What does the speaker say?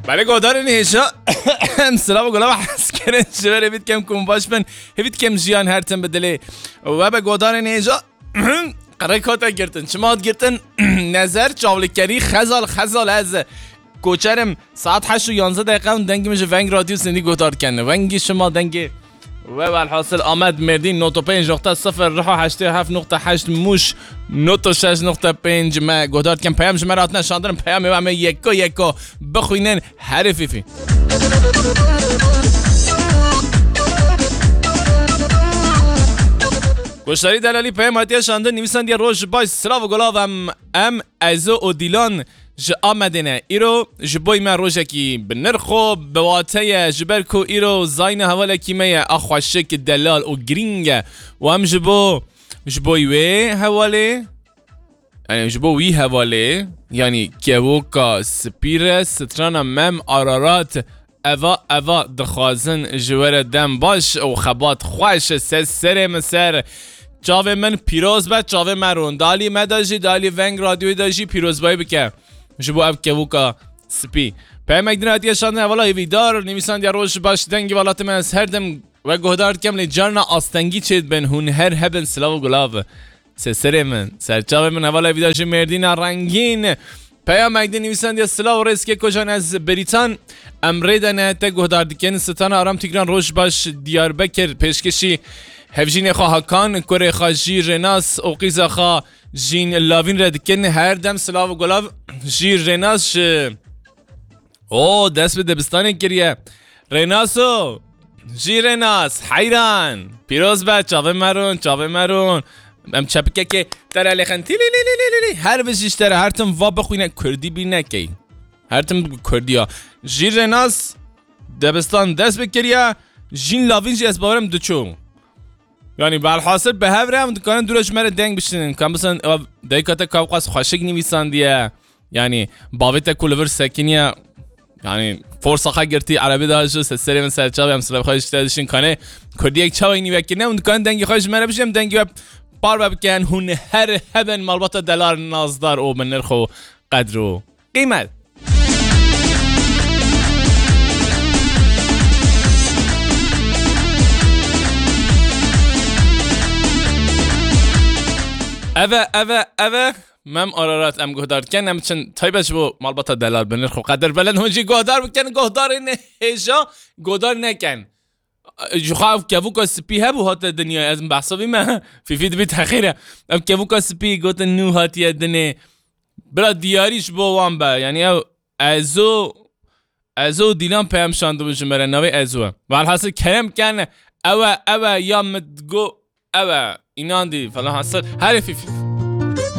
بله گودار نیشا سلام گلاب حس کردن شبر هفت کم کم باش بن هفت کم جیان هرتن بدلی و به گودار نیشا قرار کاتا گرتن شما گرتن نظر چاولکری خزال از کوچرم ساعت 8 و 11 دقیقه اون دنگی میشه ونگ رادیو سندی گودار کنه ونگی شما دنگی و الحاصل آمد مردین نوتو 5.0 رها 87.8 موش نوتو 6.5 ما گودار کن پیام شما رات نشاندرم پیام و همه یکو بخوینن حرفی گوشتاری دلالی پیام هاتی شاندر نویسند یه روش باش سلاو و گلاوم ازو و دیلان ج آمدنه ایرو جبوی من روشه کی بنرخو بواتای جبرکو ایرو زاین حواله کیمه اخوشک دلال و گرینگ و هم جبوی وی حواله یعنی جبوی حواله یعنی کیوکا سپیر ستران مم آرارات اوا دخوازن جوار دم باش و خبات خوش سر مسر چاوه من پیروز با چاوه مرون دالی مداجی دالی ونگ رادیوی داجی پیروز بای بکه جبو اب کیوکا سپی پیام دین هاتی شاندن والا ویدار نویسند یا روش باش دنگی والات من از هر دم و گهدار کم لی جارنا آستنگی چید بن هون هر هبن سلاو و گلاو سر من سرچاو من والا ویدار جی مردین رنگین پیام دین نویسند یا سلاو ریسک کجان از بریتان امریدن تا گهدار دیکن ستان آرام تیگران روش باش دیار بکر پیشکشی هفجین خواه کان کره خواه جیر رناس و قیزا خواه جین لاوین ردکن هر دم سلاو و گلاو جیر رناس دست به دبستان کریه رناسو جیر رناس حیران پیروز با چاوه مرون ام چپکه که در علیخن تی لی هر بشیش تره هر تم وا بخوینه کردی بی نکی هر تم کردی ها جیر رناس دبستان دست بکریه جین لاوین جی از باورم دوچو یعنی بالحاصل به هفرم دکان دورش مره دنگ بشینن کام مثلا دایکات کاوقاس خوشک نویساندیه یعنی باویت کولور سکینیه یعنی فرصه گرتی عربی داشت سری من سرچاوی هم سلام خواهش داشتین کنه کردی یک چاوی نویکنه اون دکان دنگی خواهش مره بشیم دنگی و بار بکن هون هر هبن مالبات دلار نازدار او من نرخو قدر و قیمت اوه مم آرارات ام گهدار کنم چند تایبش بو مالبات دلار بنرخ و قدر بلند هونجی گهدار بکن گهدار نهجا گهدار نکن جخاف کیوکا سپی هبو هات دنیا از بحثاوی ما فید بی تخیره ام کیوکا سپی گوت نو هاتی دنیا برا دیاریش بو وان با یعنی او ازو دیلان پیام شانده بشن برای نوی ازو و الحاصل کرم کنه اوه یا مدگو اوه اینان دی فلان حاصل هر فیفی